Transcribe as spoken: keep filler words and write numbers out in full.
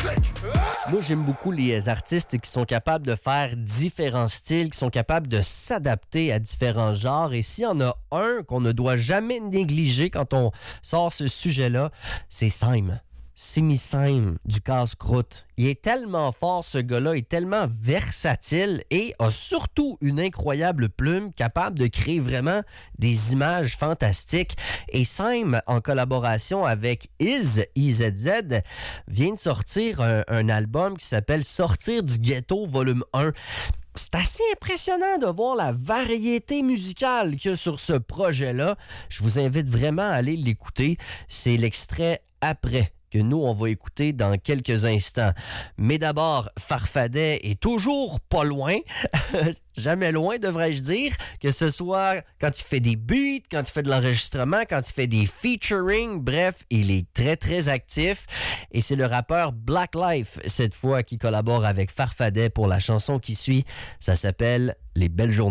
Moi, j'aime beaucoup les artistes qui sont capables de faire différents styles, qui sont capables de s'adapter à différents genres. Et s'il y en a un qu'on ne doit jamais négliger quand on sort ce sujet-là, c'est Sime. Simi Sime du Casse-Croûte. Il est tellement fort, ce gars-là, il est tellement versatile et a surtout une incroyable plume capable de créer vraiment des images fantastiques. Et Sime, en collaboration avec Iz, I Z Z, vient de sortir un, un album qui s'appelle Sortir du ghetto volume un. C'est assez impressionnant de voir la variété musicale qu'il y a sur ce projet-là. Je vous invite vraiment à aller l'écouter. C'est l'extrait après que nous, on va écouter dans quelques instants. Mais d'abord, Farfadet est toujours pas loin, jamais loin, devrais-je dire, que ce soit quand il fait des beats, quand il fait de l'enregistrement, quand il fait des featuring, bref, il est très, très actif. Et c'est le rappeur Black Life, cette fois, qui collabore avec Farfadet pour la chanson qui suit. Ça s'appelle « Les belles journées ».